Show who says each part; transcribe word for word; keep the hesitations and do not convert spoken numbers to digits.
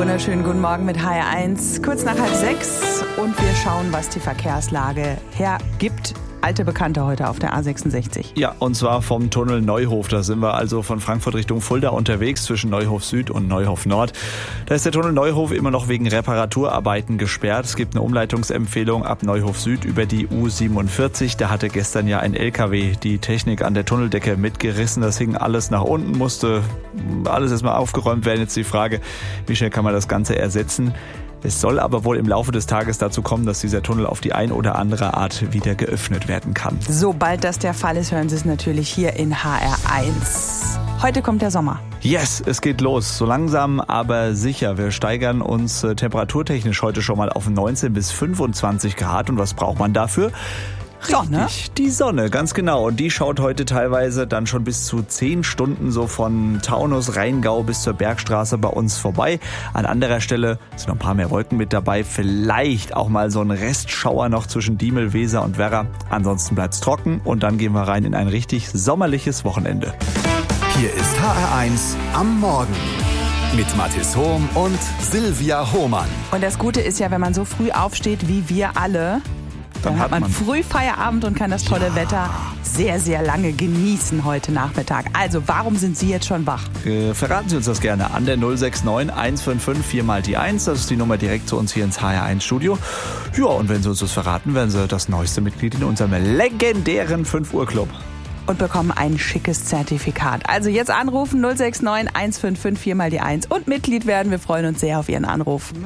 Speaker 1: wunderschönen guten Morgen mit H R eins. Kurz nach halb sechs und wir schauen, was die Verkehrslage hergibt. Alte Bekannte heute auf der A sechsundsechzig.
Speaker 2: Ja, und zwar vom Tunnel Neuhof. Da sind wir also von Frankfurt Richtung Fulda unterwegs zwischen Neuhof Süd und Neuhof Nord. Da ist der Tunnel Neuhof immer noch wegen Reparaturarbeiten gesperrt. Es gibt eine Umleitungsempfehlung ab Neuhof Süd über die U siebenundvierzig. Da hatte gestern ja ein L K W die Technik an der Tunneldecke mitgerissen. Das hing alles nach unten, musste alles erstmal aufgeräumt werden. Jetzt die Frage, wie schnell kann man das Ganze ersetzen? Es soll aber wohl im Laufe des Tages dazu kommen, dass dieser Tunnel auf die ein oder andere Art wieder geöffnet werden kann.
Speaker 1: Sobald das der Fall ist, hören Sie es natürlich hier in H R eins. Heute kommt der Sommer.
Speaker 2: Yes, es geht los. So langsam, aber sicher. Wir steigern uns äh, temperaturtechnisch heute schon mal auf neunzehn bis fünfundzwanzig Grad. Und was braucht man dafür?
Speaker 1: Sonne?
Speaker 2: Richtig, die Sonne, ganz genau. Und die schaut heute teilweise dann schon bis zu zehn Stunden so von Taunus, Rheingau bis zur Bergstraße bei uns vorbei. An anderer Stelle sind noch ein paar mehr Wolken mit dabei. Vielleicht auch mal so ein Restschauer noch zwischen Diemel, Weser und Werra. Ansonsten bleibt's trocken und dann gehen wir rein in ein richtig sommerliches Wochenende.
Speaker 3: Hier ist H R eins am Morgen mit Mathis Hohm und Silvia Hohmann.
Speaker 1: Und das Gute ist ja, wenn man so früh aufsteht wie wir alle, dann, dann hat man, man früh Feierabend und kann das tolle ja. Wetter sehr, sehr lange genießen heute Nachmittag. Also, warum sind Sie jetzt schon wach?
Speaker 2: Äh, verraten Sie uns das gerne an der null sechs neun eins fünf fünf vier mal die eins. Das ist die Nummer direkt zu uns hier ins H R eins Studio. Ja, und wenn Sie uns das verraten, werden Sie das neueste Mitglied in unserem legendären fünf Uhr Club.
Speaker 1: Und bekommen ein schickes Zertifikat. Also jetzt anrufen null sechs neun eins fünf fünf vier mal die eins und Mitglied werden. Wir freuen uns sehr auf Ihren Anruf.